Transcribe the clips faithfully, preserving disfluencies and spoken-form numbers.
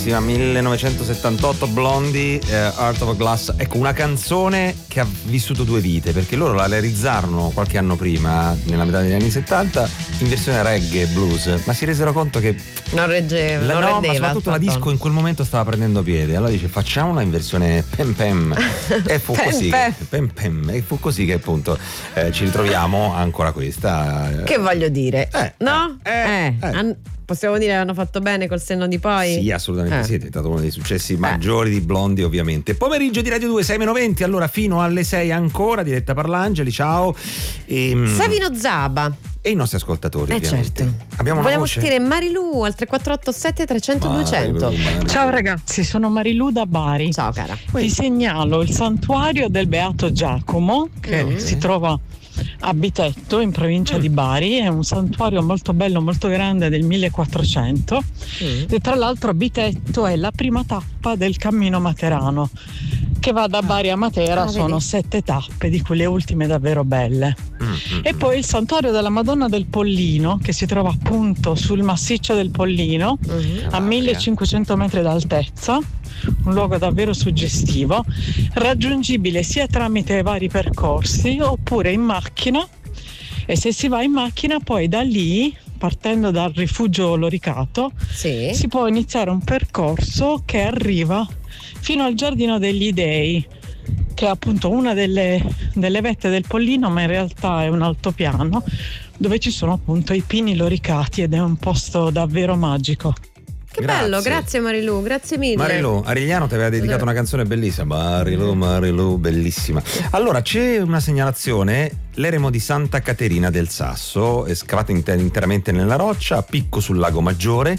millenovecentosettantotto Blondie, eh, Heart of a Glass. Ecco, una canzone che ha vissuto due vite, perché loro la realizzarono qualche anno prima, nella metà degli anni settanta, in versione reggae e blues, ma si resero conto che non reggeva, la, non no, rendeva, ma soprattutto la disco in quel momento stava prendendo piede. Allora dice facciamola in versione pem pem e fu pem così pem. Pem pem e fu così che appunto eh, ci ritroviamo ancora questa. Che voglio dire, eh, no? Eh, eh, Eh, eh. han- possiamo dire che hanno fatto bene col senno di poi? Sì, assolutamente Eh. sì, è diventato uno dei successi maggiori di Blondie, ovviamente. Pomeriggio di Radio due, sei meno venti, allora fino alle sei ancora, diretta Parlangeli, ciao. E, Savino Zaba. e i nostri ascoltatori, Eh ovviamente. certo. Abbiamo una Vogliamo voce? sentire Marilu al tre quattro otto sette trecento duecento. Marilu, Marilu. Ciao ragazzi, sono Marilu da Bari. Ciao cara. Vi segnalo il santuario del Beato Giacomo che Mm. si trova a Bitetto in provincia Mm. di Bari. È un santuario molto bello, molto grande, del millequattrocento Mm. e tra l'altro Bitetto è la prima tappa del cammino materano che va da Bari a Matera. Ah, sono vedi? sette tappe, di cui le ultime davvero belle. Mm, mm, E poi il santuario della Madonna del Pollino, che si trova appunto sul massiccio del Pollino Mhm. a millecinquecento metri d'altezza, un luogo davvero suggestivo, raggiungibile sia tramite vari percorsi oppure in macchina, e se si va in macchina poi da lì, partendo dal rifugio Loricato, Sì. si può iniziare un percorso che arriva fino al Giardino degli Dei, che è appunto una delle, delle vette del Pollino, ma in realtà è un altopiano dove ci sono appunto i pini loricati ed è un posto davvero magico. Che Grazie. bello, grazie Marilu, grazie mille. Marilu, Arigliano ti aveva dedicato una canzone bellissima. Marilu, Marilu, bellissima. Allora, c'è una segnalazione. L'eremo di Santa Caterina del Sasso, è scavato inter- interamente nella roccia, a picco sul lago Maggiore,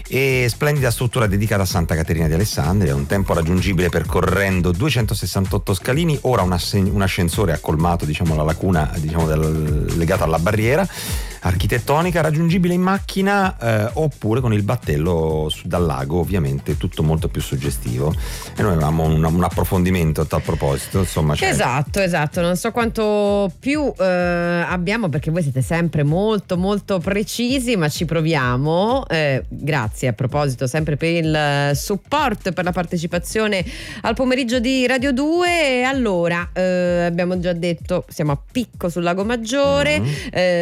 e splendida struttura dedicata a Santa Caterina di Alessandria, un tempo raggiungibile percorrendo duecentosessantotto scalini, ora un, assen- un ascensore ha colmato, diciamo, la lacuna, diciamo, del- legata alla barriera architettonica, raggiungibile in macchina eh, oppure con il battello su- dal lago, ovviamente tutto molto più suggestivo. E noi avevamo un, un approfondimento a tal proposito, insomma, cioè, Esatto, esatto, non so quanto più eh, abbiamo, perché voi siete sempre molto molto precisi, ma ci proviamo. Eh, grazie a proposito sempre per il eh, support, per la partecipazione al pomeriggio di Radio due. E allora, eh, abbiamo già detto, siamo a picco sul lago Maggiore, Mhm.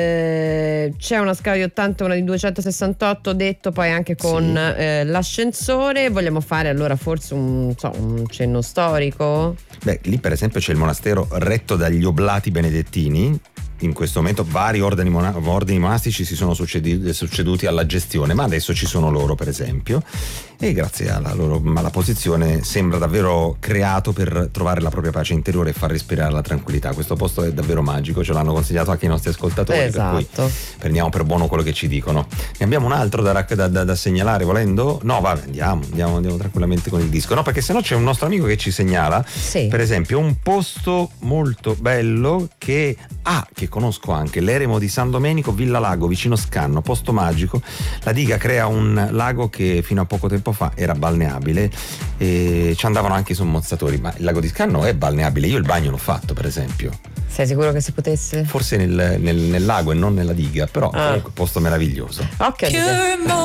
eh, c'è una scala di ottanta, una di duecentosessantotto, detto poi anche con Sì. eh, l'ascensore. Vogliamo fare allora forse un, so, un cenno storico? beh, lì per esempio c'è il monastero retto dagli Oblati Benedettini. In questo momento vari ordini, mona- ordini monastici si sono succedi- succeduti alla gestione, ma adesso ci sono loro, per esempio, e grazie alla loro alla posizione sembra davvero creato per trovare la propria pace interiore e far respirare la tranquillità. Questo posto è davvero magico, ce l'hanno consigliato anche i nostri ascoltatori, per cui Esatto. prendiamo per buono quello che ci dicono. Ne abbiamo un altro da, rac- da, da, da segnalare volendo? No, vabbè, andiamo, andiamo, andiamo tranquillamente con il disco. No, perché sennò c'è un nostro amico che ci segnala, Sì. per esempio, un posto molto bello che ah, che conosco anche, l'eremo di San Domenico, Villa Lago, vicino Scanno, posto magico. La diga crea un lago che fino a poco tempo fa era balneabile e ci andavano anche i sommozzatori, ma il lago di Scanno è balneabile. Io il bagno l'ho fatto, per esempio, Sei sicuro che si potesse? forse nel, nel, nel lago e non nella diga, però Ah. comunque posto meraviglioso. Ok.